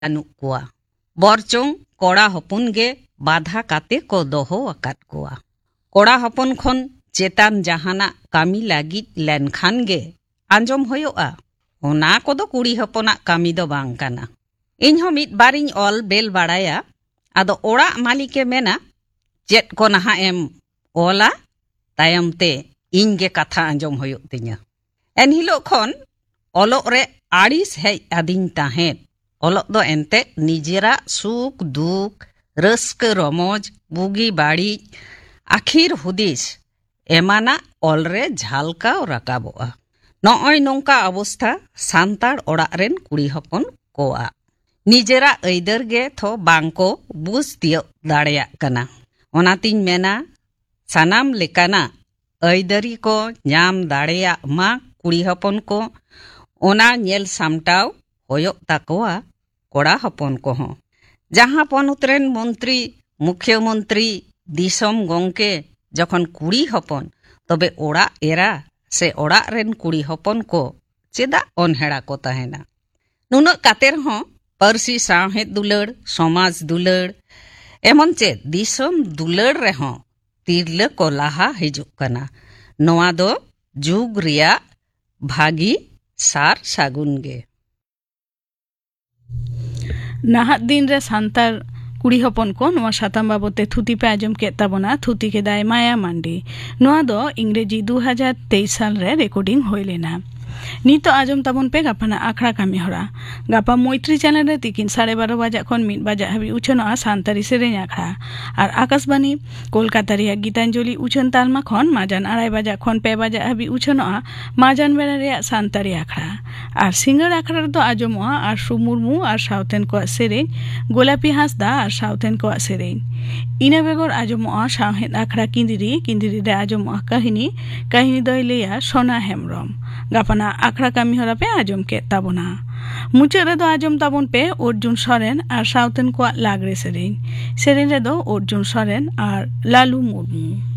बानुक कोआ बरचों कोड़ा हपन गे बाधा काते को दोहो आकाद कोआ। कोड़ा हपन खन चेतान जहाना कामी लागिद लेनखान गे आंजम होयोआ ओना कोदो कुड़ी हपना कामी दो बांग काना। इन्हों मित बारिंग ऑल बेल बाड़ाया आदो ओड़ा मालिके मेना चेत को नहा एम ओला तायमते इनगे कथा आंजम होयोग तिnya। एनहिलो खन ओलोक रे आड़िस हेज आदिन ताहें ओलोक दो एंते निजेरा सुख दुख रस्क रमोज बुगी बाड़ी आखिर हुदिस एमाना ऑल रे झालका राकाबोआ। नॉय नोंका अवस्था सांताड़ ओड़ाग रेन कुड़ी हपन कोआ निजेरा ऐदर गे थो बांको बुझ तियोग दाड़ेयाग कना। ओनातिन मेना सानाम लेकाना ऐदरी को ᱧᱟᱢ दाड़ेयाग मा कुड़ी हपन को ओना ñेल सामटाव होयोग ताकोआ कोड़ा हपन को हों। जहां पनत रेन मंत्री मुख्यमंत्री दिसम गोंके जखन कुड़ी हपन तबे ओड़ा एरा से ओड़ा रेन कुड़ी हपन को चेदा अनहेड़ा को तहेना। नुना कातेर हों पारसी साहेद दुलड़ समाज दुलड़ एमन चेद दिसम दुलड़ रे हों तिरले को लाहा हिजुग कना। नोआ दो जुग रिया भागी सार सागुन गे। नाहक दिन रे सांतार कुड़ी हपन को नोआ साताम बाबते थुती पे आजम के ताबोना थुती के दाय माया मांडी नोआ दो इंग्रेजी 2023 साल रे रेकर्डिंग होय लेना। नीतो आजम ताबन पे गापाना आखड़ा कामी हरा गापा मैत्री चैनल रे तिकिन 12:30 बजा खन 1 बजा हाबी उछनोआ सानतारी सेरेñ आखड़ा और आकाशबाणी कोलकाता रिया गीतांजलि उछन तालमा खन माजान 2:30 बजा खन 2 बजा हाबी उछनोआ माजान बेला रिया सानतारी आखड़ा और सिंगड़ आखड़ा दो आजमोआ और सुमुरमु और साउथेन को सेरेñ गोलापी हांसदा और साउथेन को सेरेñ इना बेगर आजमोआ साहेद आखड़ा किंदिरी रे आजमोआ काहिनी दय लेया सोना हेमब्रम गापाना आखड़ा कामी हरा पे आजम के ताबोना। मुचाद रे दो आजम ताबन पे अर्जुन सोरेन और साउथेन को लागरे सेरेñ रे दो अर्जुन सोरेन और लालू मुर्मू।